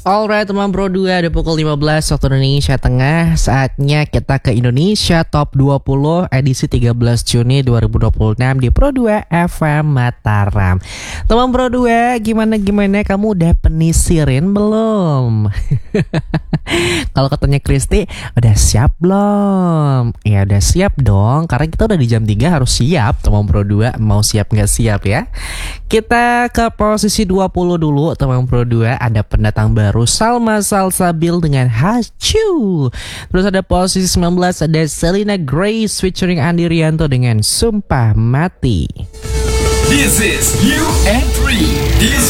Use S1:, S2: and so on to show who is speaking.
S1: Alright teman Pro 2, ada pukul 15 waktu Indonesia Tengah. Saatnya kita ke Indonesia Top 20 edisi 13 Juni 2026 di Pro 2 FM Mataram. Teman Pro 2, gimana kamu udah penisirin belum? Kalau katanya Kristi, udah siap belum? Ya udah siap dong, karena kita udah di jam 3 harus siap. Teman Pro 2, mau siap gak siap ya? Kita ke posisi 20 dulu teman Pro 2, ada pendatang baru Salma Salsabil dengan Hachu. Terus ada posisi 19 ada Selena Grace featuring Andi Rianto dengan Sumpah Mati.
S2: This is you and 3. This